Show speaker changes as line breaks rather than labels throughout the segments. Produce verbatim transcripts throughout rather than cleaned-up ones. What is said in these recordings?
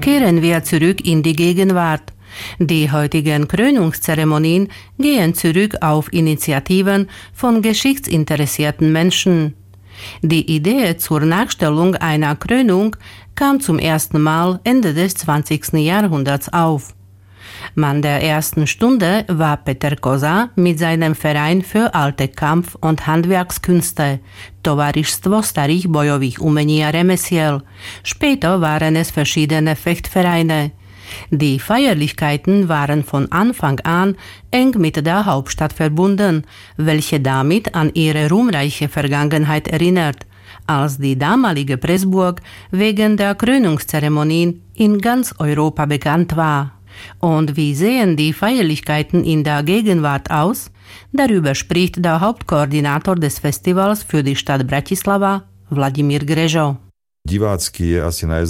Kehren wir zurück in die Gegenwart. Die heutigen Krönungszeremonien gehen zurück auf Initiativen von geschichtsinteressierten Menschen. Die Idee zur Nachstellung einer Krönung kam zum ersten Mal Ende des zwanzigsten Jahrhunderts auf. Mann der ersten Stunde war Peter Koza mit seinem Verein für alte Kampf- und Handwerkskünste, Tovarištstvo starých bojových umení a remesiel. Später waren es verschiedene Fechtvereine. Die Feierlichkeiten waren von Anfang an eng mit der Hauptstadt verbunden, welche damit an ihre ruhmreiche Vergangenheit erinnert, als die damalige Pressburg wegen der Krönungszeremonien in ganz Europa bekannt war. Und wie sehen die Feierlichkeiten in der Gegenwart aus? Darüber spricht der Hauptkoordinator des Festivals für die Stadt Bratislava, Vladimír Grežo.
Für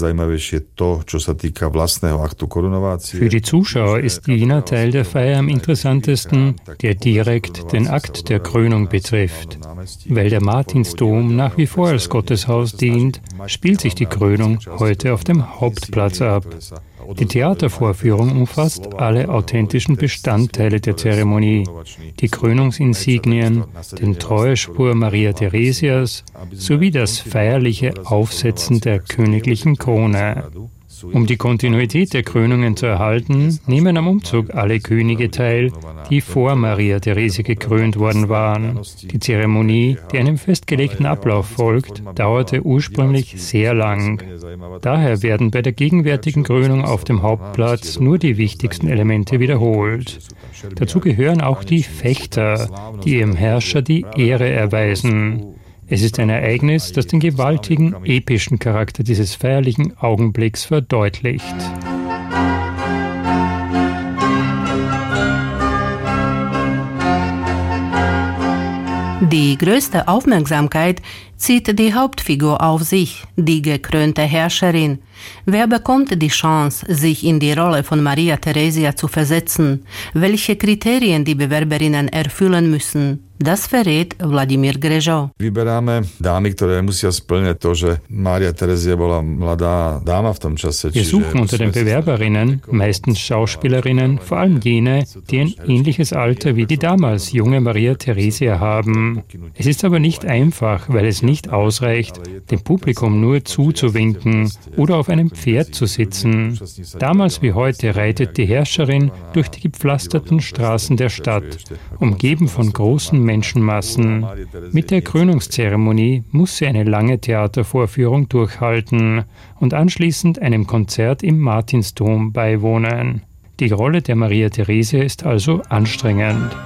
die Zuschauer ist jener Teil der Feier am interessantesten, der direkt den Akt der Krönung betrifft. Weil der Martinsdom nach wie vor als Gotteshaus dient, spielt sich die Krönung heute auf dem Hauptplatz ab. Die Theatervorführung umfasst alle authentischen Bestandteile der Zeremonie, die Krönungsinsignien, den Treueschwur Maria Theresias sowie das feierliche Aufsetzen der königlichen Krone. Um die Kontinuität der Krönungen zu erhalten, nehmen am Umzug alle Könige teil, die vor Maria Theresia gekrönt worden waren. Die Zeremonie, die einem festgelegten Ablauf folgt, dauerte ursprünglich sehr lang. Daher werden bei der gegenwärtigen Krönung auf dem Hauptplatz nur die wichtigsten Elemente wiederholt. Dazu gehören auch die Fechter, die ihrem Herrscher die Ehre erweisen. Es ist ein Ereignis, das den gewaltigen, epischen Charakter dieses feierlichen Augenblicks verdeutlicht.
Die größte Aufmerksamkeit zieht die Hauptfigur auf sich, die gekrönte Herrscherin. Wer bekommt die Chance, sich in die Rolle von Maria Theresia zu versetzen? Welche Kriterien die Bewerberinnen erfüllen müssen? Das verrät Vladimír Grežo.
Vyberáme dámy, ktoré musia splňať to, že Maria Theresia bola mladá dáma v tom čase.
Wir suchen unter den Bewerberinnen, meistens Schauspielerinnen, vor allem jene, die ein ähnliches Alter wie die damals junge Maria Theresia haben. Es ist aber nicht einfach, weil es nicht ausreicht, dem Publikum nur zuzuwinken oder auf einem Pferd zu sitzen. Damals wie heute reitet die Herrscherin durch die gepflasterten Straßen der Stadt, umgeben von großen Menschenmassen. Mit der Krönungszeremonie muss sie eine lange Theatervorführung durchhalten und anschließend einem Konzert im Martinsdom beiwohnen. Die Rolle der Maria Theresia ist also anstrengend.